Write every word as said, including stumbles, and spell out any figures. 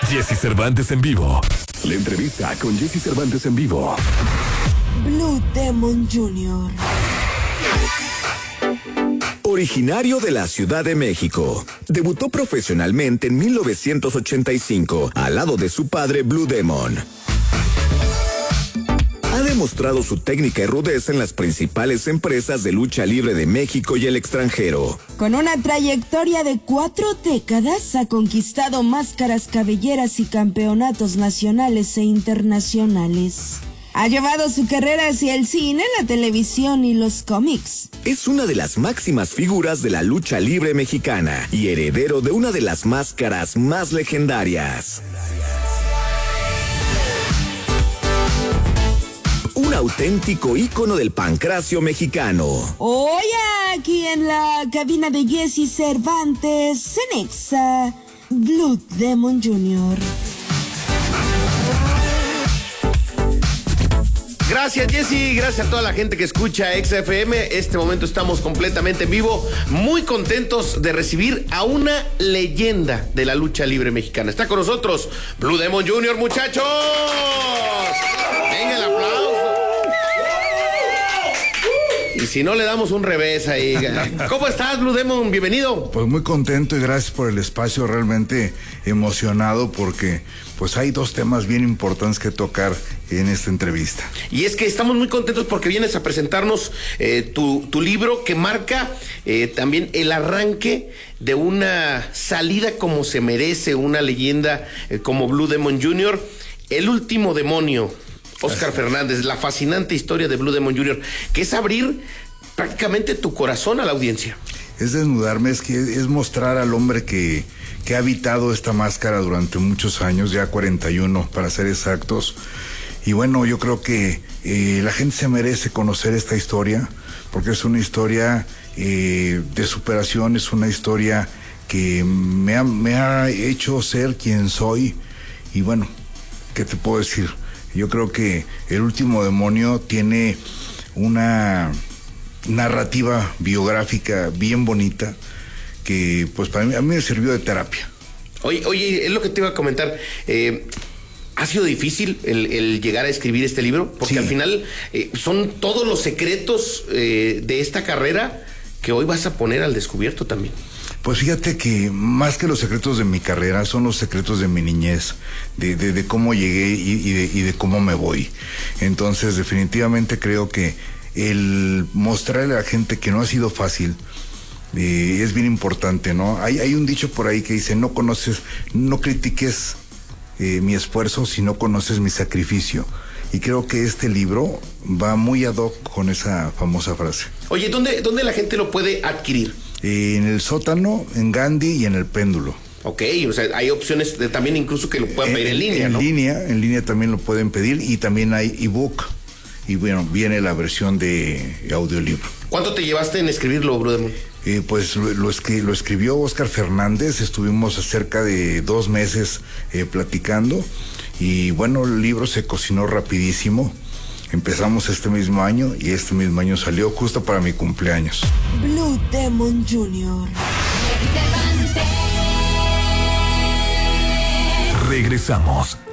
Jesse Cervantes en vivo. La entrevista con Jesse Cervantes en vivo. Blue Demon junior Originario de la Ciudad de México, debutó profesionalmente en mil novecientos ochenta y cinco, al lado de su padre Blue Demon. Ha demostrado su técnica y rudeza en las principales empresas de lucha libre de México y el extranjero. Con una trayectoria de cuatro décadas, ha conquistado máscaras, cabelleras y campeonatos nacionales e internacionales. Ha llevado su carrera hacia el cine, la televisión y los cómics. Es una de las máximas figuras de la lucha libre mexicana y heredero de una de las máscaras más legendarias. Un auténtico ícono del pancracio mexicano. Hoy aquí en la cabina de Jesse Cervantes, en Exa, Blue Demon junior Gracias, Jesse, gracias a toda la gente que escucha Exa F M. Este momento estamos completamente en vivo, muy contentos de recibir a una leyenda de la lucha libre mexicana. Está con nosotros Blue Demon junior, muchachos. Venga el aplauso. Y si no, le damos un revés ahí. ¿Cómo estás, Blue Demon? Bienvenido. Pues muy contento y gracias por el espacio, realmente emocionado porque pues hay dos temas bien importantes que tocar en esta entrevista. Y es que estamos muy contentos porque vienes a presentarnos eh, tu, tu libro que marca eh, también el arranque de una salida como se merece una leyenda eh, como Blue Demon junior, El último demonio. Oscar Fernández, la fascinante historia de Blue Demon junior, que es abrir prácticamente tu corazón a la audiencia. Es desnudarme, es que es mostrar al hombre que, que ha habitado esta máscara durante muchos años, ya cuarenta y uno para ser exactos. Y bueno, yo creo que eh, la gente se merece conocer esta historia, porque es una historia eh, de superación, es una historia que me ha, me ha hecho ser quien soy. Y bueno, ¿qué te puedo decir? Yo creo que El último demonio tiene una narrativa biográfica bien bonita que pues para mí, a mí me sirvió de terapia. Oye, oye, es lo que te iba a comentar. Eh, ¿Ha sido difícil el, el llegar a escribir este libro? Porque sí, al final eh, son todos los secretos eh, de esta carrera que hoy vas a poner al descubierto también. Pues fíjate que más que los secretos de mi carrera son los secretos de mi niñez, de, de, de cómo llegué y, y, de, y de cómo me voy. Entonces definitivamente creo que el mostrarle a la gente que no ha sido fácil eh, es bien importante, ¿no? Hay, hay un dicho por ahí que dice, no conoces, no critiques eh, mi esfuerzo si no conoces mi sacrificio. Y creo que este libro va muy ad hoc con esa famosa frase. Oye, ¿dónde, dónde la gente lo puede adquirir? Eh, en el sótano, en Gandhi y en el péndulo. Ok, o sea, hay opciones de, también incluso que lo puedan pedir en, en línea, en ¿no? En línea, en línea también lo pueden pedir y también hay ebook. Y bueno, viene la versión de audiolibro. ¿Cuánto te llevaste en escribirlo, Blue Demon? Eh, pues lo, lo, escri lo escribió Oscar Fernández, estuvimos cerca de dos meses eh, platicando y bueno, el libro se cocinó rapidísimo. Empezamos este mismo año y este mismo año salió justo para mi cumpleaños. Blue Demon junior Regresamos.